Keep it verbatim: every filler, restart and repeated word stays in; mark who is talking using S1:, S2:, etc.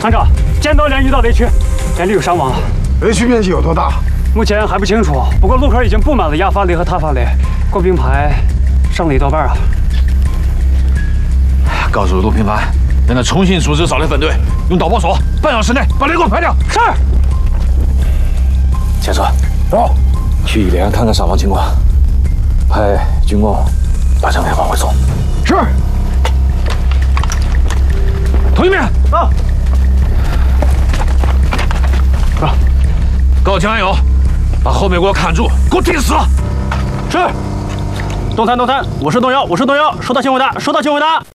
S1: 团长，见到连遇到雷区，连里有伤亡。
S2: 雷区面积有多大？
S1: 目前还不清楚，不过路口已经布满了亚发雷和塔法雷，过兵排剩了一多半啊。
S3: 告诉陆平凡，让他重新组织扫雷分队，用导火索，半小时内把雷给我排掉。
S1: 是。
S3: 前车，走，去医连看看伤亡情况，派军工把张飞往回送。
S2: 是。
S3: 同一面。
S1: 啊。
S3: 啊。告蒋安友，把后面给我看住，给我盯死。
S1: 是。东三东三，我是东幺，我是东幺，收到请回答，收到请回答。